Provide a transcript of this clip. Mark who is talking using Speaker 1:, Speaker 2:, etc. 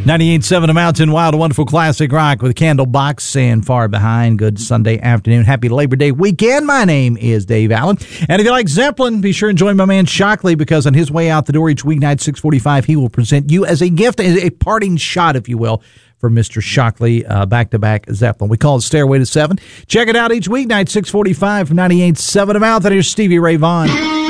Speaker 1: 98.7 A Mountain Wild, a wonderful classic rock with Candlebox and Far Behind. Good Sunday afternoon. Happy Labor Day weekend. My name is Dave Allen. And if you like Zeppelin, be sure and join my man Shockley, because on his way out the door each weeknight, 6:45, he will present you as a gift, a parting shot, if you will, for Mr. Shockley, back-to-back Zeppelin. We call it Stairway to 7. Check it out each weeknight, 6:45 from 98.7 A Mountain. Here's Stevie Ray Vaughan.